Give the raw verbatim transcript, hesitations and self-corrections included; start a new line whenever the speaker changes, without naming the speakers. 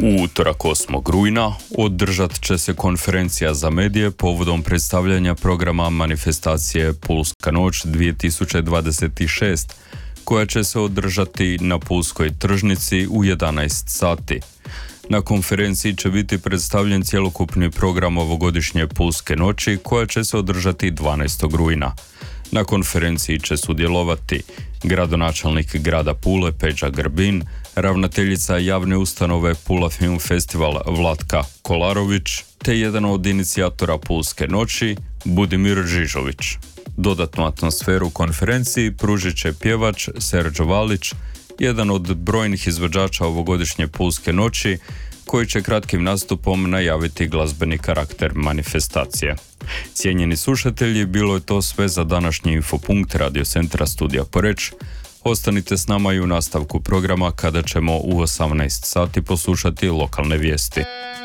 U utorak osmog rujna održat će se konferencija za medije povodom predstavljanja programa manifestacije Pulska noć dvije tisuće dvadeset šest, koja će se održati na Pulskoj tržnici u jedanaest sati. Na konferenciji će biti predstavljen cjelokupni program ovogodišnje Pulske noći, koja će se održati dvanaestog rujna. Na konferenciji će sudjelovati gradonačelnik grada Pule Peđa Grbin, ravnateljica javne ustanove Pula Film Festival Vlatka Kolarović, te jedan od inicijatora Pulske noći Budimir Žižović. Dodatnu atmosferu konferenciji pružit će pjevač Serđo Valić, jedan od brojnih izvođača ovogodišnje Pulske noći, koji će kratkim nastupom najaviti glazbeni karakter manifestacije. Cijenjeni slušatelji, bilo je to sve za današnji Infopunkt Radio Centra Studija Poreč. Ostanite s nama i u nastavku programa kada ćemo u osamnaest sati poslušati lokalne vijesti.